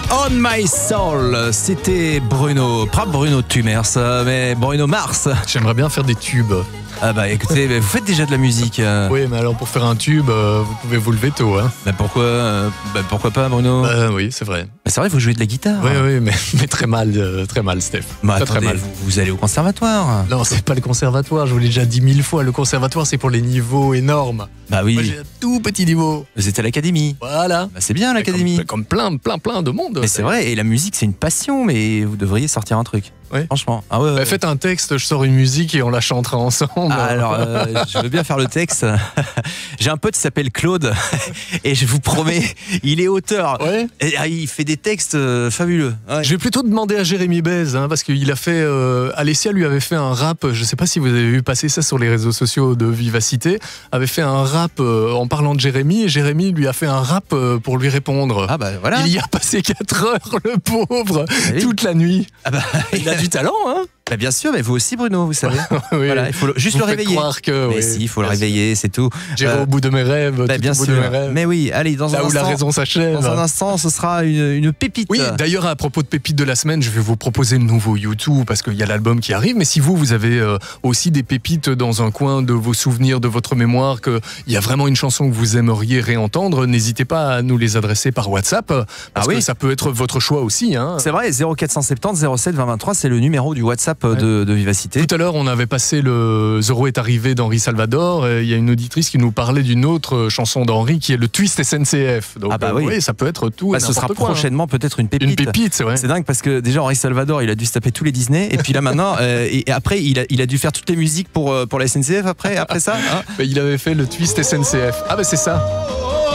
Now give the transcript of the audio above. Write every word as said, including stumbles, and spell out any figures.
On My Soul, c'était Bruno, pas Bruno Tumers, mais Bruno Mars. J'aimerais bien faire des tubes. Ah bah écoutez, vous faites déjà de la musique. Oui, mais alors pour faire un tube, euh, vous pouvez vous lever tôt. Hein. Bah pourquoi, euh, bah pourquoi pas Bruno? Bah oui, c'est vrai. Bah c'est vrai, vous jouez de la guitare. Oui, oui, mais, mais très mal, euh, très mal, Steph. Bah très, attendez, très mal. Vous, vous allez au conservatoire. Non, c'est pas le conservatoire, je vous l'ai déjà dit mille fois. Le conservatoire, c'est pour les niveaux énormes. Bah oui. Moi, j'ai un tout petit niveau. Vous êtes à l'académie. Voilà. Bah c'est bien l'académie. Comme, comme plein, plein, plein de monde. Mais c'est vrai, et la musique c'est une passion, mais vous devriez sortir un truc. Oui. Franchement. Ah ouais, ouais. Bah, faites un texte, je sors une musique et on la chantera ensemble. Ah, alors, euh, je veux bien faire le texte. J'ai un pote qui s'appelle Claude et je vous promets, il est auteur. Ouais. Et, ah, il fait des textes euh, fabuleux. Ouais. Je vais plutôt demander à Jérémy Bez, hein, parce qu'il a fait. Euh, Alessia lui avait fait un rap. Je sais pas si vous avez vu passer ça sur les réseaux sociaux de Vivacité. Avait fait un rap euh, en parlant de Jérémy et Jérémy lui a fait un rap euh, pour lui répondre. Ah bah voilà. Il y a passé quatre heures, le pauvre, oui. toute la nuit. Ah bah, Il a du talent, hein. Bah bien sûr, mais vous aussi Bruno, vous savez. Oui, voilà, il faut le, juste vous le faites réveiller. Croire que, mais oui, si, il faut le bien réveiller, c'est tout. J'irai Euh, au bout de mes rêves, bah, tout bien au bout sûr. de mes rêves. Mais oui, allez, dans Là un où instant, la raison s'achève. dans un instant, ce sera une, une pépite. Oui, d'ailleurs, à propos de pépites de la semaine, je vais vous proposer le nouveau YouTube parce qu'il y a l'album qui arrive. Mais si vous, vous avez euh, aussi des pépites dans un coin de vos souvenirs, de votre mémoire, qu'il y a vraiment une chanson que vous aimeriez réentendre, n'hésitez pas à nous les adresser par WhatsApp parce Ah oui. que ça peut être votre choix aussi. Hein. C'est vrai, zéro quatre cent soixante-dix zéro sept vingt vingt-trois, c'est le numéro du WhatsApp Ouais. de, de Vivacité. Tout à l'heure, on avait passé le Zoro est arrivé d'Henri Salvador. Et il y a une auditrice qui nous parlait d'une autre chanson d'Henri qui est le Twist S N C F. Donc, Ah bah euh, oui. oui, ça peut être tout. Bah, et ce sera n'importe quoi, prochainement peut-être une hein. pépite. Une pépite, c'est vrai. C'est dingue parce que déjà Henri Salvador il a dû se taper tous les Disney et puis là maintenant euh, et, et après il a, il a dû faire toutes les musiques pour, euh, pour la S N C F après, après ça hein. Il avait fait le Twist S N C F. Ah bah c'est ça.